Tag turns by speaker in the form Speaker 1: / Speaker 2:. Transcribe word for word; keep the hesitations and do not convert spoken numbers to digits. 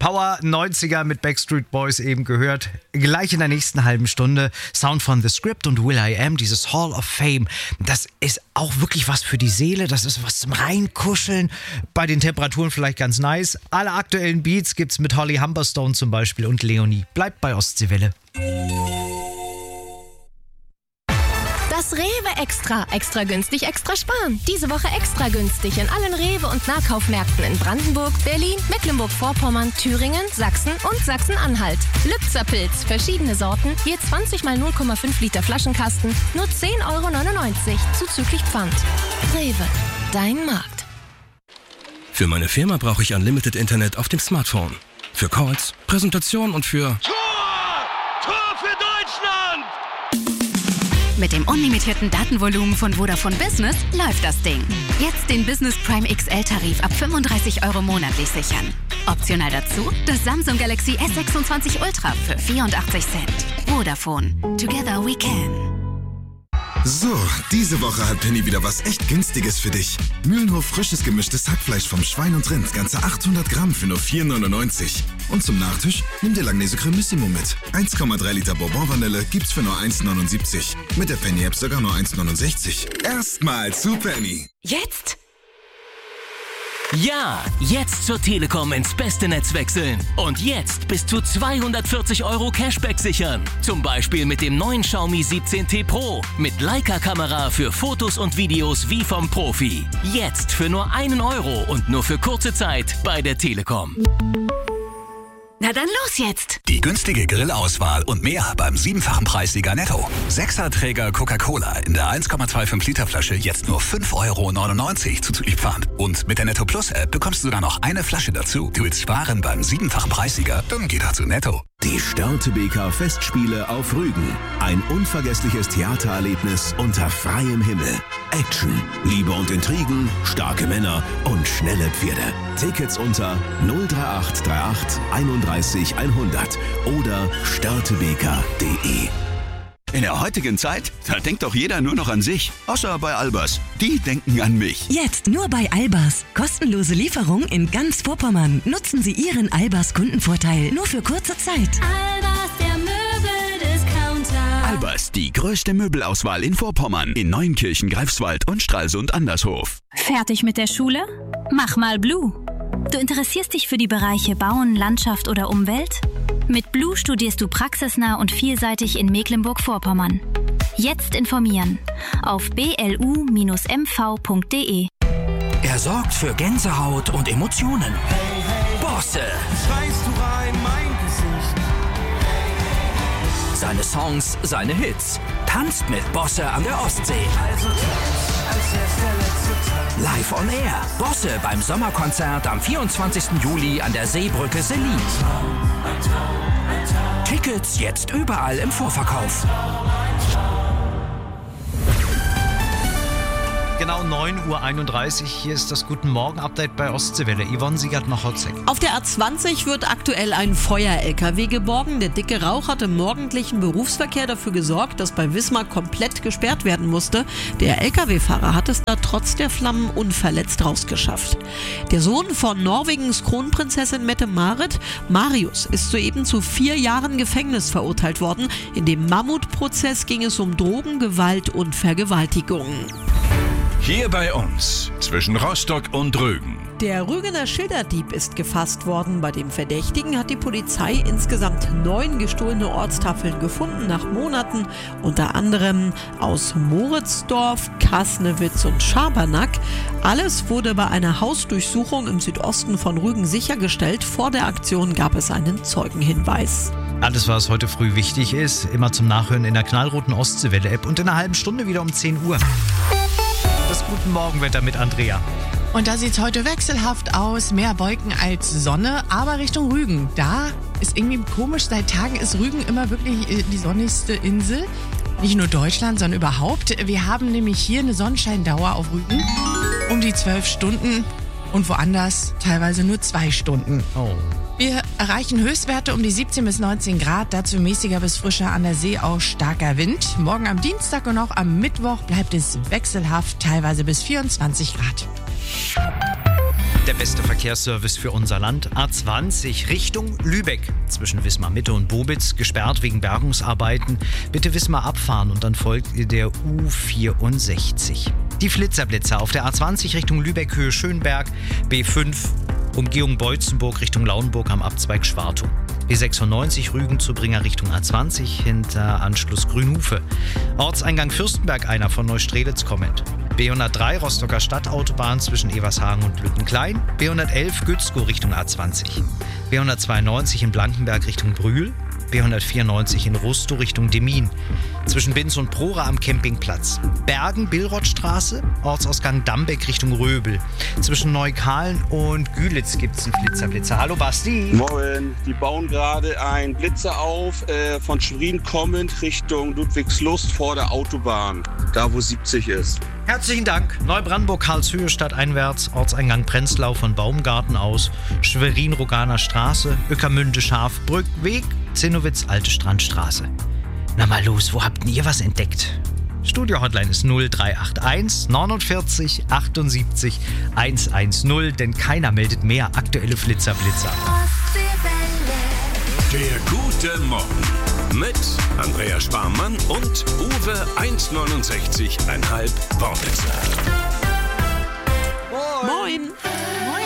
Speaker 1: Power neunziger mit Backstreet Boys eben gehört. Gleich in der nächsten halben Stunde Sound von The Script und Will I Am, dieses Hall of Fame. Das ist auch wirklich was für die Seele, das ist was zum Reinkuscheln. Bei den Temperaturen vielleicht ganz nice. Alle aktuellen Beats gibt's mit Holly Humberstone zum Beispiel und Leonie. Bleibt bei Ostseewelle.
Speaker 2: Das Rewe Extra. Extra günstig, extra sparen. Diese Woche extra günstig in allen Rewe- und Nahkaufmärkten in Brandenburg, Berlin, Mecklenburg-Vorpommern, Thüringen, Sachsen und Sachsen-Anhalt. Lübzer-Pilz, verschiedene Sorten, je zwanzig mal null Komma fünf Liter Flaschenkasten, nur zehn Euro neunundneunzig, zuzüglich Pfand. Rewe, dein Markt.
Speaker 3: Für meine Firma brauche ich Unlimited Internet auf dem Smartphone. Für Calls, Präsentation und für...
Speaker 4: Tor! Tor für Deutschland!
Speaker 5: Mit dem unlimitierten Datenvolumen von Vodafone Business läuft das Ding. Jetzt den Business Prime X L-Tarif ab fünfunddreißig Euro monatlich sichern. Optional dazu das Samsung Galaxy S sechsundzwanzig Ultra für vierundachtzig Cent. Vodafone. Together we can.
Speaker 6: So, diese Woche hat Penny wieder was echt Günstiges für dich. Mühlenhof frisches gemischtes Hackfleisch vom Schwein und Rind, ganze achthundert Gramm für nur vier neunundneunzig. Und zum Nachtisch nimm dir Langnese Cremissimo mit. eins Komma drei Liter Bourbon-Vanille gibt's für nur eins neunundsiebzig. Mit der Penny-App sogar nur eins neunundsechzig. Erstmal zu Penny.
Speaker 5: Jetzt?
Speaker 7: Ja, jetzt zur Telekom ins beste Netz wechseln. Und jetzt bis zu zweihundertvierzig Euro Cashback sichern. Zum Beispiel mit dem neuen Xiaomi siebzehn T Pro. Mit Leica-Kamera für Fotos und Videos wie vom Profi. Jetzt für nur einen Euro und nur für kurze Zeit bei der Telekom.
Speaker 5: Na dann los jetzt!
Speaker 8: Die günstige Grillauswahl und mehr beim siebenfachen Preissieger Netto. Sechserträger Coca-Cola in der eins Komma fünfundzwanzig Liter Flasche jetzt nur fünf Euro neunundneunzig zuzüglich Pfand. Und mit der Netto Plus App bekommst du sogar noch eine Flasche dazu. Du willst sparen beim siebenfachen Preissieger? Dann geh doch zu Netto.
Speaker 9: Die Störtebeker Festspiele auf Rügen. Ein unvergessliches Theatererlebnis unter freiem Himmel. Action, Liebe und Intrigen, starke Männer und schnelle Pferde. Tickets unter null drei acht drei acht einunddreißig hundert oder störtebeker punkt de.
Speaker 10: In der heutigen Zeit, da denkt doch jeder nur noch an sich. Außer bei Albers. Die denken an mich.
Speaker 11: Jetzt nur bei Albers. Kostenlose Lieferung in ganz Vorpommern. Nutzen Sie Ihren Albers Kundenvorteil nur für kurze Zeit.
Speaker 12: Albers, der Möbeldiscounter.
Speaker 10: Albers, die größte Möbelauswahl in Vorpommern. In Neuenkirchen, Greifswald und Stralsund Andershof.
Speaker 13: Fertig mit der Schule? Mach mal Blue. Du interessierst dich für die Bereiche Bauen, Landschaft oder Umwelt? Mit Blue studierst du praxisnah und vielseitig in Mecklenburg-Vorpommern. Jetzt informieren auf b l u Bindestrich m v punkt de.
Speaker 14: Er sorgt für Gänsehaut und Emotionen.
Speaker 15: Hey, hey,
Speaker 14: Bosse.
Speaker 15: Schreist du rein, mein Gesicht.
Speaker 14: Seine Songs, seine Hits. Tanzt mit Bosse an der Ostsee.
Speaker 15: Also tanz, als wär's der letzte Tag.
Speaker 14: Live on Air. Bosse beim Sommerkonzert am vierundzwanzigsten Juli an der Seebrücke Selin. Tickets jetzt überall im Vorverkauf.
Speaker 1: Genau neun Uhr einunddreißig, hier ist das Guten Morgen-Update bei Ostseewelle. Yvonne Siegert-Machotzek.
Speaker 16: Auf der A zwanzig wird aktuell ein Feuer-L K W geborgen. Der dicke Rauch hat im morgendlichen Berufsverkehr dafür gesorgt, dass bei Wismar komplett gesperrt werden musste. Der L K W-Fahrer hat es da trotz der Flammen unverletzt rausgeschafft. Der Sohn von Norwegens Kronprinzessin Mette-Marit, Marius, ist soeben zu vier Jahren Gefängnis verurteilt worden. In dem Mammutprozess ging es um Drogen, Gewalt und Vergewaltigung.
Speaker 17: Hier bei uns, zwischen Rostock und Rügen.
Speaker 16: Der Rügener Schilderdieb ist gefasst worden. Bei dem Verdächtigen hat die Polizei insgesamt neun gestohlene Ortstafeln gefunden nach Monaten, unter anderem aus Moritzdorf, Kasnewitz und Schabernack. Alles wurde bei einer Hausdurchsuchung im Südosten von Rügen sichergestellt. Vor der Aktion gab es einen Zeugenhinweis.
Speaker 1: Alles, was heute früh wichtig ist, immer zum Nachhören in der knallroten Ostseewelle-App und in einer halben Stunde wieder um zehn Uhr. Das Guten Morgenwetter mit Andrea.
Speaker 18: Und da sieht es heute wechselhaft aus, mehr Wolken als Sonne, aber Richtung Rügen. Da ist irgendwie komisch, seit Tagen ist Rügen immer wirklich die sonnigste Insel. Nicht nur Deutschland, sondern überhaupt. Wir haben nämlich hier eine Sonnenscheindauer auf Rügen um die zwölf Stunden und woanders teilweise nur zwei Stunden.
Speaker 1: Oh.
Speaker 18: Wir erreichen Höchstwerte um die siebzehn bis neunzehn Grad, dazu mäßiger bis frischer an der See, auch starker Wind. Morgen am Dienstag und auch am Mittwoch bleibt es wechselhaft, teilweise bis vierundzwanzig Grad.
Speaker 1: Der beste Verkehrsservice für unser Land. A zwanzig Richtung Lübeck. Zwischen Wismar Mitte und Bobitz gesperrt wegen Bergungsarbeiten. Bitte Wismar abfahren und dann folgt der U vierundsechzig. Die Flitzerblitzer auf der A zwanzig Richtung Lübeck Höhe Schönberg. B fünf Umgehung Beutzenburg Richtung Lauenburg am Abzweig Schwartung. B sechsundneunzig Rügen zu Bringer Richtung A zwanzig hinter Anschluss Grünhufe. Ortseingang Fürstenberg einer von Neustrelitz kommend. B hundertdrei Rostocker Stadtautobahn zwischen Evershagen und Lüttenklein. B hundertelf Gützkow Richtung A zwanzig. B hundertzweiundneunzig in Blankenberg Richtung Brühl. B hundertvierundneunzig in Rustow Richtung Demmin. Zwischen Binz und Prora am Campingplatz. Bergen-Billrothstraße, Ortsausgang Dambeck Richtung Röbel. Zwischen Neukahlen und Gülitz gibt es einen Flitzerblitzer. Hallo Basti.
Speaker 19: Moin, die bauen gerade einen Blitzer auf, äh, von Schwerin kommend Richtung Ludwigslust vor der Autobahn, da wo siebzig ist.
Speaker 1: Herzlichen Dank. Neubrandenburg, Karlshöhe stadteinwärts, Ortseingang Prenzlau von Baumgarten aus, Schwerin-Roganer Straße, Ueckermünde, Schafbrück, Weg, Zinnowitz, Alte Strandstraße. Na mal los, wo habt ihr was entdeckt? Studio-Hotline ist null drei acht eins neunundvierzig achtundsiebzig hundertzehn, denn keiner meldet mehr aktuelle Flitzerblitzer.
Speaker 17: Der gute Morgen mit Andrea Sparmann und Uwe eins Komma neunundsechzig Komma fünf Wortwitzer.
Speaker 16: Moin.
Speaker 18: Moin.